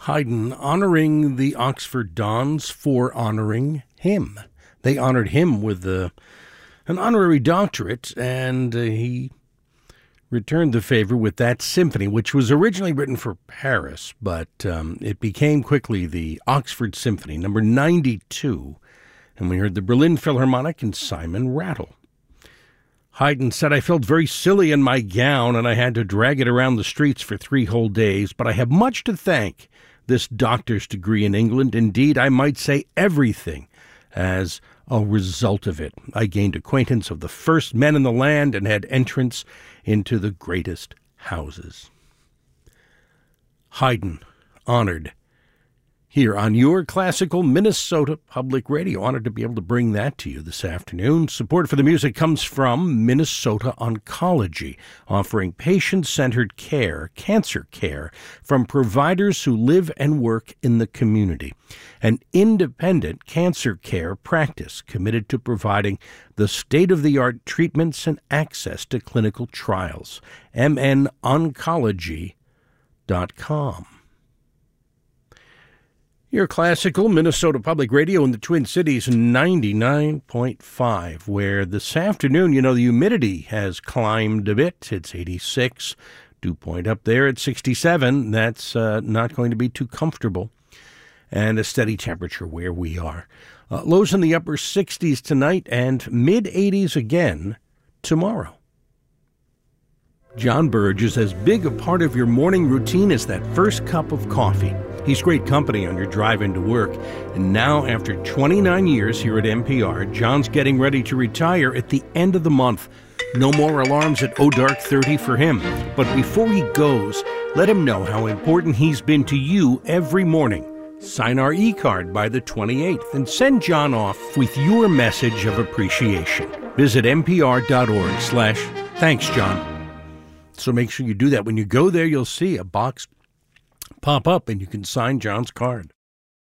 Haydn honoring the Oxford Dons for honoring him. They honored him with an honorary doctorate, and he returned the favor with that symphony, which was originally written for Paris, but it became quickly the Oxford Symphony, number 92, and we heard the Berlin Philharmonic and Simon Rattle. Haydn said, "I felt very silly in my gown, and I had to drag it around the streets for 3 whole days, but I have much to thank this doctor's degree in England. Indeed, I might say everything as a result of it. I gained acquaintance of the first men in the land and had entrance into the greatest houses." Haydn honored here on your classical Minnesota Public Radio. Honored to be able to bring that to you this afternoon. Support for the music comes from Minnesota Oncology, offering patient-centered care, cancer care, from providers who live and work in the community. An independent cancer care practice committed to providing the state-of-the-art treatments and access to clinical trials. MNOncology.com. Your classical Minnesota Public Radio in the Twin Cities 99.5, where this afternoon, the humidity has climbed a bit. It's 86, dew point up there at 67. That's not going to be too comfortable. And a steady temperature where we are. Lows in the upper 60s tonight and mid-80s again tomorrow. John Burge is as big a part of your morning routine as that first cup of coffee. He's great company on your drive into work. And now, after 29 years here at NPR, John's getting ready to retire at the end of the month. No more alarms at dark 30 for him. But before he goes, let him know how important he's been to you every morning. Sign our e-card by the 28th and send John off with your message of appreciation. Visit npr.org/thanks, John. So make sure you do that. When you go there, you'll see a box pop up and you can sign John's card.